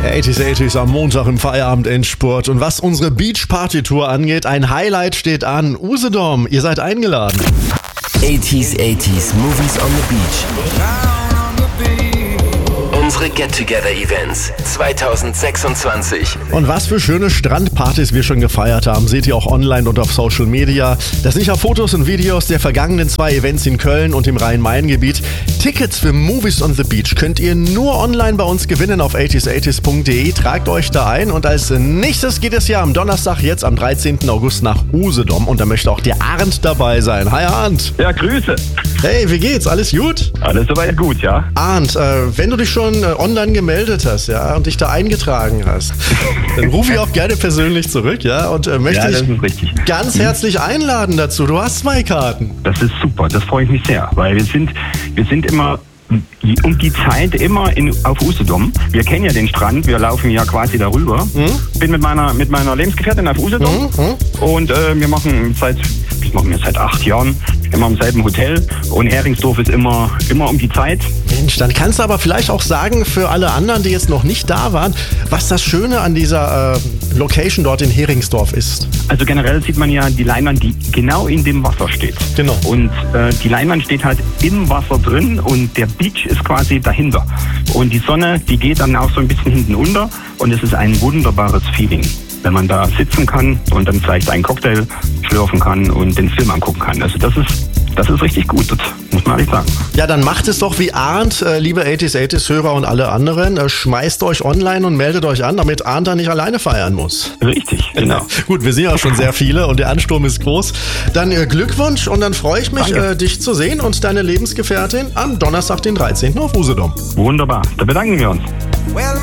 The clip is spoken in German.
80s am Montag im Feierabend-Endspurt. Und was unsere Beach-Party-Tour angeht, ein Highlight steht an. Usedom, ihr seid eingeladen. 80s Movies on the Beach. Unsere Get-Together-Events 2026. Und was für schöne Strandpartys wir schon gefeiert haben, seht ihr auch online und auf Social Media. Das sind ja Fotos und Videos der vergangenen 2 Events in Köln und im Rhein-Main-Gebiet. Tickets für Movies on the Beach könnt ihr nur online bei uns gewinnen auf 80s80s.de. Tragt euch da ein und als nächstes geht es ja am Donnerstag, jetzt am 13. August nach Usedom. Und da möchte auch der Arndt dabei sein. Hi Arndt. Ja, Grüße. Hey, wie geht's? Alles gut? Alles soweit gut, ja. Arndt, wenn du dich schon online gemeldet hast, ja, und dich da eingetragen hast, dann rufe ich auch gerne persönlich zurück, ja, und möchte dich ganz herzlich einladen dazu. Du hast 2 Karten. Das ist super, das freut mich sehr, weil wir sind immer um die Zeit immer auf Usedom. Wir kennen ja den Strand, wir laufen ja quasi darüber. Bin mit meiner Lebensgefährtin auf Usedom und wir machen seit 8 Jahren immer im selben Hotel und Heringsdorf ist immer um die Zeit. Mensch, dann kannst du aber vielleicht auch sagen für alle anderen, die jetzt noch nicht da waren, was das Schöne an dieser Location dort in Heringsdorf ist. Also generell sieht man ja die Leinwand, die genau in dem Wasser steht. Genau. Und die Leinwand steht halt im Wasser drin und der Beach ist quasi dahinter. Und die Sonne, die geht dann auch so ein bisschen hinten unter und es ist ein wunderbares Feeling, wenn man da sitzen kann und dann vielleicht einen Cocktail schlürfen kann und den Film angucken kann. Also das ist richtig gut, das muss man ehrlich sagen. Ja, dann macht es doch wie Arndt, liebe 80s-Hörer und alle anderen. Schmeißt euch online und meldet euch an, damit Arndt da nicht alleine feiern muss. Richtig, genau. Gut, wir sind ja schon sehr viele und der Ansturm ist groß. Dann Glückwunsch und dann freue ich mich, dich zu sehen und deine Lebensgefährtin am Donnerstag, den 13. auf Usedom. Wunderbar, da bedanken wir uns.